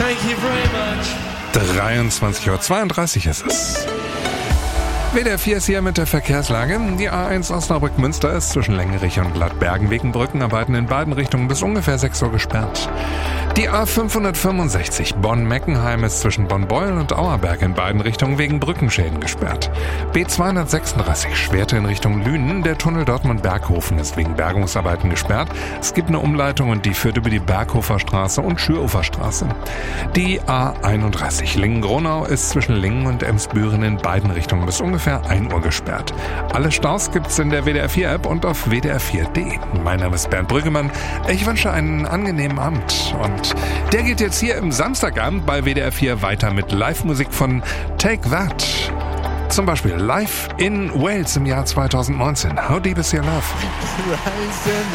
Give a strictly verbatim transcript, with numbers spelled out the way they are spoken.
Thank you very much. dreiundzwanzig Uhr zweiunddreißig ist es. W D R vier ist hier mit der Verkehrslage. Die A eins Osnabrück-Münster ist zwischen Lengerich und Gladbergen wegen Brückenarbeiten in beiden Richtungen bis ungefähr sechs Uhr gesperrt. Die A fünfhundertfünfundsechzig Bonn-Meckenheim ist zwischen Bonn-Beuel und Auerberg in beiden Richtungen wegen Brückenschäden gesperrt. B zweihundertsechsunddreißig Schwerte in Richtung Lünen. Der Tunnel Dortmund-Berghofen ist wegen Bergungsarbeiten gesperrt. Es gibt eine Umleitung und die führt über die Berghofer Straße und Schüruferstraße. Die A einunddreißig Lingen-Gronau ist zwischen Lingen und Emsbüren in beiden Richtungen bis ungefähr ein Uhr gesperrt. Alle Staus gibt's in der W D R vier App und auf w d r vier punkt d e. Mein Name ist Bernd Brüggemann. Ich wünsche einen angenehmen Abend und der geht jetzt hier im Samstagabend bei W D R vier weiter mit Live-Musik von Take That. Zum Beispiel live in Wales im Jahr zweitausendneunzehn. How Deep Is Your Love?